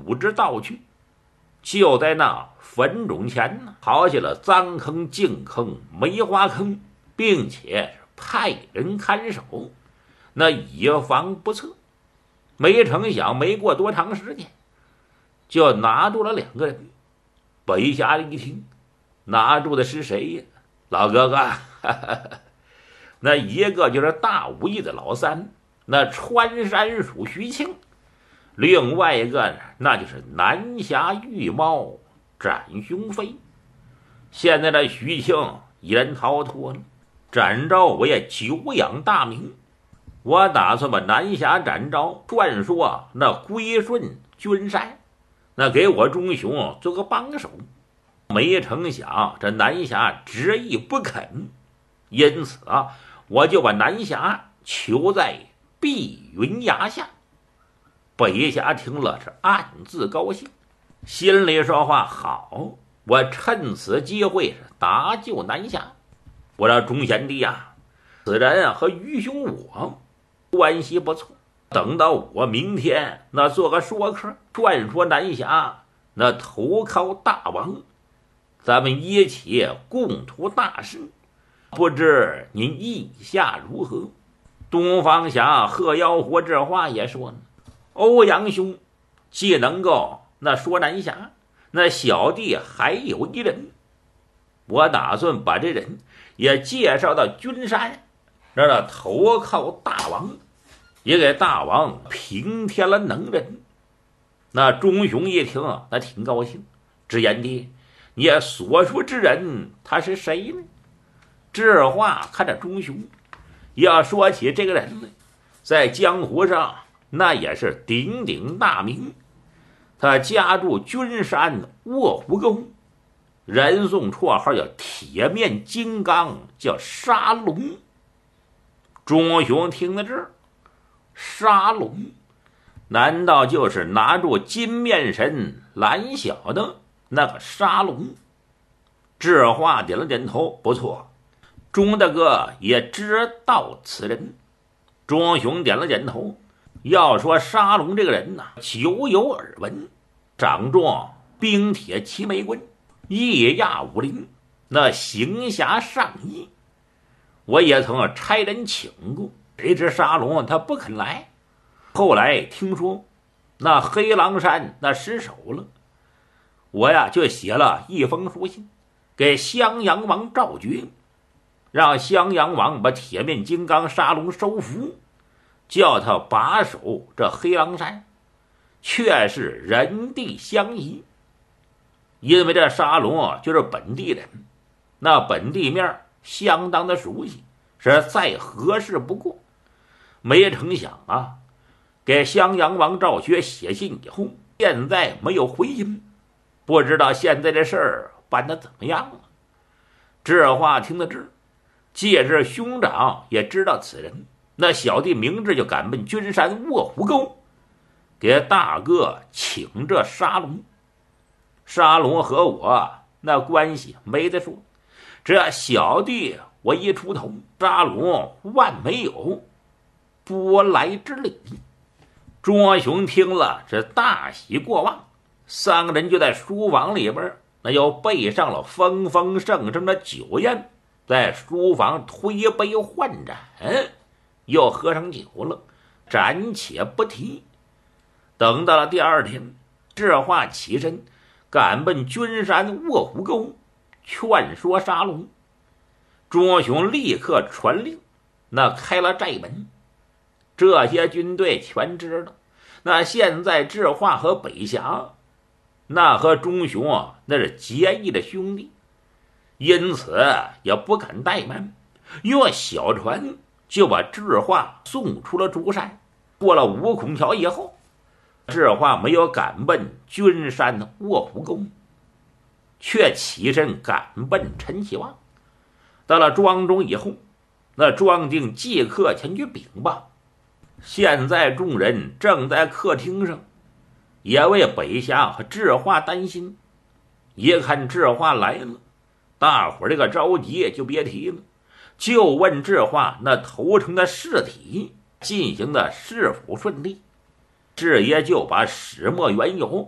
不知道去。就在那坟冢前呢，刨下了脏坑、净坑、梅花坑，并且派人看守，那以防不测。没成想，没过多长时间，就拿住了2个人。北侠一听，拿住的是谁呀？老哥哥，哈哈，那一个就是大武艺的老三，那穿山鼠徐庆；另外一个呢，那就是南侠玉猫展雄飞。现在这徐庆已然逃脱了，展昭我也久仰大名，我打算把南侠展昭传说那归顺君山，那给我忠雄做个帮手。没成想这南侠执意不肯，因此我就把南侠囚在碧云崖下。北侠听了是暗自高兴，心里说话：好，我趁此机会是搭救南侠。我说忠贤弟呀，此人和于兄我关系不错，等到我明天那做个说客，传说南侠那投靠大王，咱们一起共图大事，不知您意下如何？东方侠贺妖狐这话也说呢，欧阳兄既能够那说南侠，那小弟还有一人，我打算把这人也介绍到君山，让他投靠大王，也给大王平添了能人。那忠雄一听那挺高兴，只言弟，你所说之人他是谁呢？这话看着忠雄，要说起这个人来，在江湖上那也是鼎鼎大名。他家住君山卧虎沟，人送绰号叫铁面金刚，叫沙龙。忠雄听到这儿，沙龙难道就是拿住金面神蓝小的那个沙龙？这话点了点头，不错，钟大哥也知道此人。钟雄点了点头，要说沙龙这个人呢，久有耳闻，掌中冰铁齐眉棍，义压武林，那行侠仗义。我也曾差人请过，谁知沙龙他不肯来。后来听说那黑狼山那失守了，我呀就写了一封书信给襄阳王赵觉，让襄阳王把铁面金刚沙龙收服，叫他把守这黑狼山，却是人地相宜。因为这沙龙就是本地人，那本地面相当的熟悉，是再合适不过。没成想给襄阳王赵学写信以后，现在没有回音，不知道现在这事儿办得怎么样了。这话听到这儿，借着兄长也知道此人，那小弟明智就赶奔君山卧虎沟，给大哥请这沙龙。沙龙和我那关系没得说，这小弟我一出头，沙龙万没有不来之理。钟雄听了是大喜过望，三个人就在书房里边那又备上了丰丰盛盛的酒宴，在书房推杯换盏，又喝上酒了，暂且不提。等到了第二天，这话起身赶奔君山卧虎沟，劝说沙龙。钟雄立刻传令，那开了寨门。这些军队全知道，那现在智化和北峡那和钟雄那是结义的兄弟，因此也不敢怠慢，用小船就把智化送出了竹山。过了五孔桥以后，智化没有赶奔君山卧虎沟，却起身赶奔陈启旺。到了庄中以后，那庄定即刻前去禀报。现在众人正在客厅上，也为北峡和智化担心。一看智化来了，大伙这个着急就别提了，就问智化那投诚的事体进行的是否顺利。智爷就把始末缘由